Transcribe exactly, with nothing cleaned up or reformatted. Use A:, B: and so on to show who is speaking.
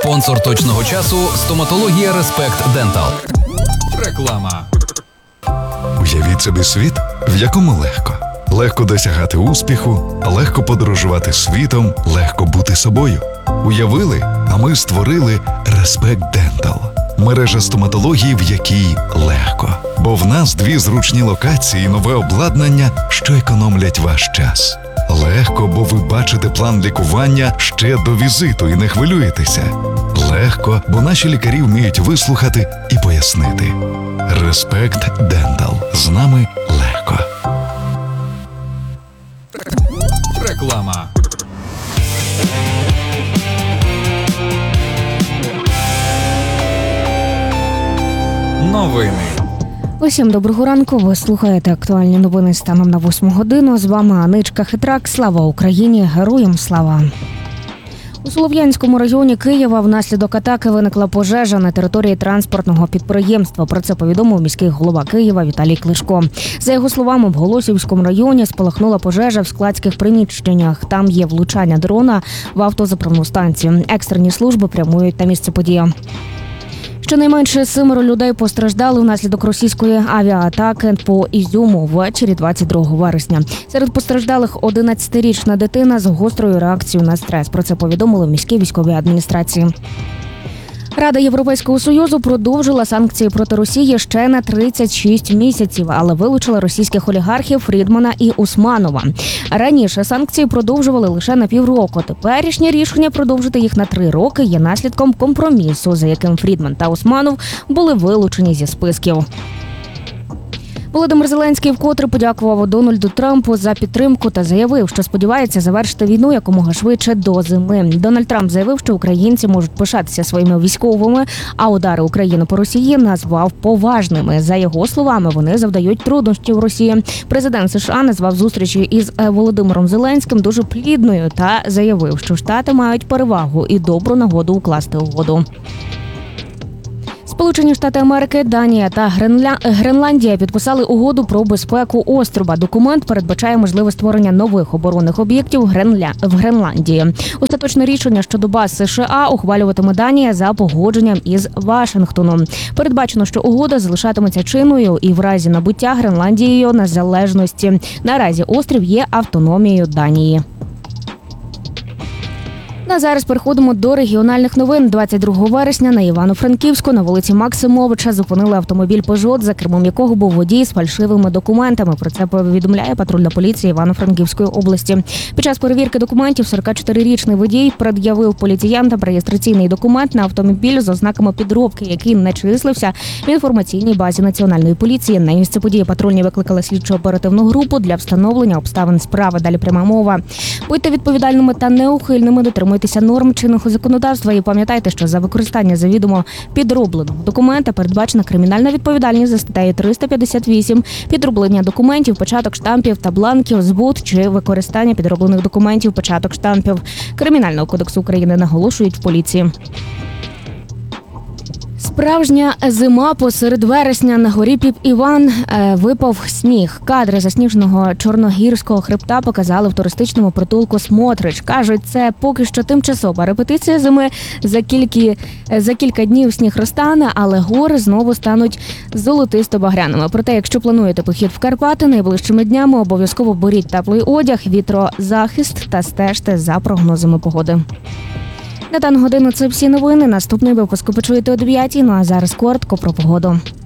A: Спонсор точного часу – стоматологія Респект Дентал. Реклама.
B: Уявіть собі світ, в якому легко. Легко досягати успіху, легко подорожувати світом, легко бути собою. Уявили, а ми створили Респект Дентал. Мережа стоматології, в якій легко. Бо в нас дві зручні локації і нове обладнання, що економлять ваш час. Легко, бо ви бачите план лікування ще до візиту і не хвилюєтеся. Легко, бо наші лікарі вміють вислухати і пояснити. Респект Дентал. З нами легко.
A: Реклама. Новини.
C: Усім доброго ранку. Ви слухаєте актуальні новини станом на восьму годину. З вами Аничка Хитрак. Слава Україні! Героям слава! У Солов'янському районі Києва внаслідок атаки виникла пожежа на території транспортного підприємства. Про це повідомив міський голова Києва Віталій Кличко. За його словами, в Голосіївському районі спалахнула пожежа в складських приміщеннях. Там є влучання дрона в автозаправну станцію. Екстрені служби прямують на місце події. Щонайменше семеро людей постраждали внаслідок російської авіаатаки по Ізюму ввечері двадцять другого вересня. Серед постраждалих одинадцятирічна дитина з гострою реакцією на стрес. Про це повідомили в міській військовій адміністрації. Рада Європейського Союзу продовжила санкції проти Росії ще на тридцять шість місяців, але вилучила російських олігархів Фрідмана і Усманова. Раніше санкції продовжували лише на півроку. Теперішнє рішення продовжити їх на три роки є наслідком компромісу, за яким Фрідман та Усманов були вилучені зі списків. Володимир Зеленський вкотре подякував Дональду Трампу за підтримку та заявив, що сподівається завершити війну якомога швидше до зими. Дональд Трамп заявив, що українці можуть пишатися своїми військовими, а удари України по Росії назвав поважними. За його словами, вони завдають труднощів Росії. Президент США назвав зустрічі із Володимиром Зеленським дуже плідною та заявив, що Штати мають перевагу і добру нагоду укласти угоду. Сполучені Штати Америки, Данія та Гренля... Гренландія підписали угоду про безпеку острова. Документ передбачає можливе створення нових оборонних об'єктів Гренля... в Гренландії. Остаточне рішення щодо баз США ухвалюватиме Данія за погодженням із Вашингтоном. Передбачено, що угода залишатиметься чинною і в разі набуття Гренландією незалежності. Наразі острів є автономією Данії. А зараз переходимо до регіональних новин. двадцять другого вересня на Івано-Франківську на вулиці Максимовича зупинили автомобіль «Пежот», за кермом якого був водій з фальшивими документами. Про це повідомляє патрульна поліція Івано-Франківської області. Під час перевірки документів сорокачотирирічний водій пред'явив поліціянтам реєстраційний документ на автомобіль з ознаками підробки, який не числився в інформаційній базі Національної поліції. На місце події патрульні викликали слідчо-оперативну групу для встановлення обставин справи. Далі пряма мова. Будьте відповідальними та неухильними, дотримуйтеся норм чинного законодавства і пам'ятайте, що за використання завідомо підробленого документа передбачена кримінальна відповідальність за статтею триста п'ятдесят вісім підроблення документів, печаток, штампів та бланків, збут чи використання підроблених документів, печаток, штампів Кримінального кодексу України, наголошують в поліції. Справжня зима посеред вересня. На горі Піп-Іван е, випав сніг. Кадри засніженого Чорногірського хребта показали в туристичному притулку «Смотрич». Кажуть, це поки що тимчасова репетиція зими. За, кількі, за кілька днів сніг розтане, але гори знову стануть золотисто-багряними. Проте, якщо плануєте похід в Карпати, найближчими днями обов'язково беріть теплий одяг, вітрозахист та стежте за прогнозами погоди. На дану годину це всі новини. Наступний випуск почуєте о дев'ятій, ну а зараз коротко про погоду.